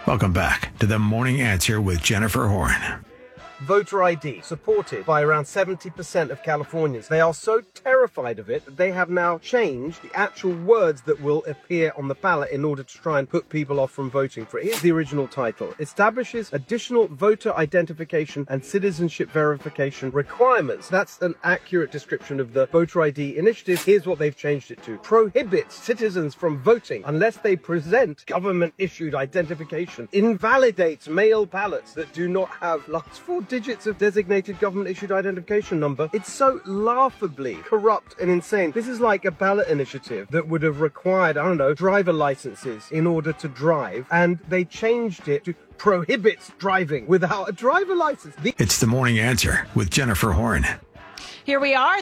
Welcome back to the Morning Answer with Jennifer Horn. Voter ID supported by around 70% of Californians. They are so terrified of it that they have now changed the actual words that will appear on the ballot in order to try and put people off from voting for it. Here's the original title. Establishes additional voter identification and citizenship verification requirements. That's an accurate description of the voter ID initiative. Here's what they've changed it to. Prohibits citizens from voting unless they present government-issued identification. Invalidates mail ballots that do not have last four digits of designated government-issued identification number. It's so laughably corrupt and insane. This is like a ballot initiative that would have required, I don't know, driver licenses in order to drive, and they changed it to prohibits driving without a driver license. It's the Morning Answer with Jennifer Horn. Here we are.